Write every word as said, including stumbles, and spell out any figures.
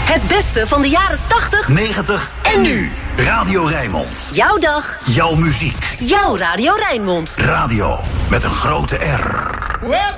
Het beste van de jaren tachtig, negentig en nu. Radio Rijnmond. Jouw dag. Jouw muziek. Jouw Radio Rijnmond. Radio met een grote R. Well,